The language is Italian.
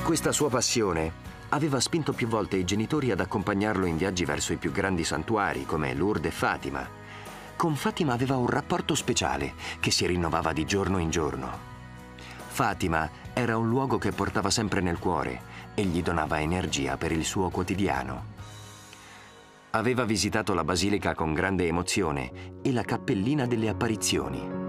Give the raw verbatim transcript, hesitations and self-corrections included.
Questa sua passione aveva spinto più volte i genitori ad accompagnarlo in viaggi verso i più grandi santuari, come Lourdes e Fatima. Con Fatima aveva un rapporto speciale, che si rinnovava di giorno in giorno. Fatima era un luogo che portava sempre nel cuore e gli donava energia per il suo quotidiano. Aveva visitato la basilica con grande emozione e la cappellina delle apparizioni.